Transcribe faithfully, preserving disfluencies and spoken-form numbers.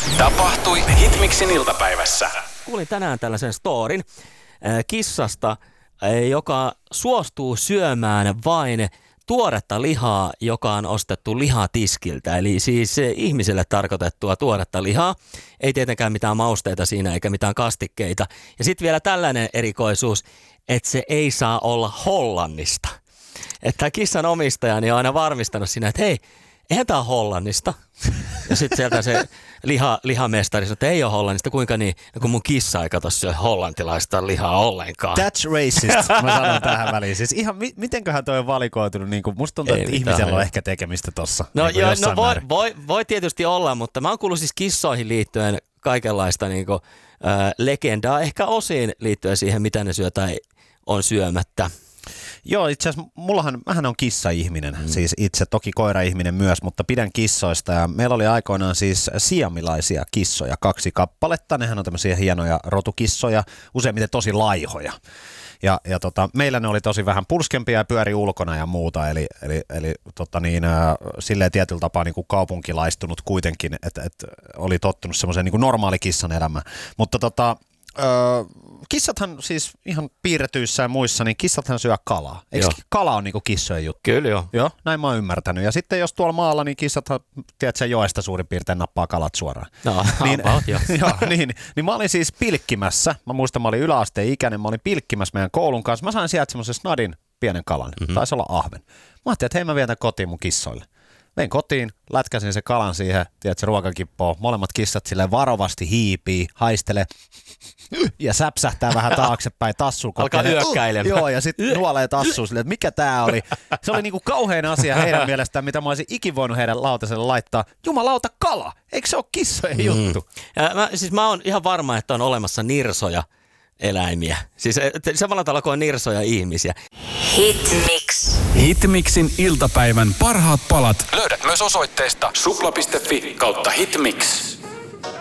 Tapahtui Hitmixin iltapäivässä. Kuulin tänään tällaisen storin äh, kissasta, äh, joka suostuu syömään vain tuoretta lihaa, joka on ostettu lihatiskiltä. Eli siis äh, ihmiselle tarkoitettua tuoretta lihaa. Ei tietenkään mitään mausteita siinä eikä mitään kastikkeita. Ja sitten vielä tällainen erikoisuus, että se ei saa olla Hollannista. Että kissan omistaja niin on aina varmistanut siinä, että hei, eihän tää ole Hollannista. Ja sitten sieltä se liha, lihamestari sanoi, että ei ole Hollannista. Kuinka niin? No kun mun kissa ei katso syö hollantilaista lihaa ollenkaan. That's racist, mä sanon tähän väliin. Siis ihan, mi- mitenköhän toi on valikoitunut? Niin musta tuntuu, ei että ihmisellä on ehkä tekemistä tossa. No, niin joo, no voi, voi, voi tietysti olla, mutta mä oon kuullut siis kissoihin liittyen kaikenlaista niin kuin, äh, legendaa. Ehkä osin liittyen siihen, mitä ne syö tai on syömättä. Joo, itse asiassa mullahan, mähän on kissa-ihminen, mm. siis itse toki koira-ihminen myös, mutta pidän kissoista ja meillä oli aikoinaan siis siamilaisia kissoja, kaksi kappaletta, nehän on tämmöisiä hienoja rotukissoja, useimmiten tosi laihoja. Ja, ja tota, meillä ne oli tosi vähän pulskempia ja pyöri ulkona ja muuta, eli, eli, eli tota niin, äh, silleen tietyllä tapaa niin kuin kaupunkilaistunut kuitenkin, että et oli tottunut semmoiseen niin kuin normaali kissan elämään, mutta tota... Öö, kissathan siis ihan piirretyissä ja muissa, niin kissathan syö kalaa. Eikö joo. Kala on niinku kissojen juttu? Kyllä joo. Joo, näin mä oon ymmärtänyt. Ja sitten jos tuolla maalla, niin kissathan, tiedätkö, joesta suurin piirtein nappaa kalat suoraan. No, niin, about, joo. joo, niin, niin mä olin siis pilkkimässä, mä muistan mä olin yläasteen ikäinen, mä olin pilkkimässä meidän koulun kanssa. Mä sain sieltä semmoisen snadin pienen kalan, mm-hmm. taisi olla ahven. Mä ajattelin, että hei mä vietän kotiin mun kissoille. Vein kotiin, lätkäsin se kalan siihen, tiedätkö, ruokakippoon. Molemmat kissat silleen varovasti hiipii, haistelee ja säpsähtää vähän taaksepäin tassuun. Alkaa yökkäilemään. Joo, ja sitten nuolee tassuun silleen, että mikä tää oli. Se oli niinku kauhean asia heidän mielestään, mitä mä olisin ikin voinut heidän lautaselle laittaa. Jumalauta, kala! Eikö se ole kissojen mm. juttu? Ja mä, siis mä oon ihan varma, että on olemassa nirsoja eläimiä. Siis samalla tavalla kuin on nirsoja ihmisiä. Hitmix. Hitmixin iltapäivän parhaat palat löydät myös osoitteesta supla piste fi kautta hitmix.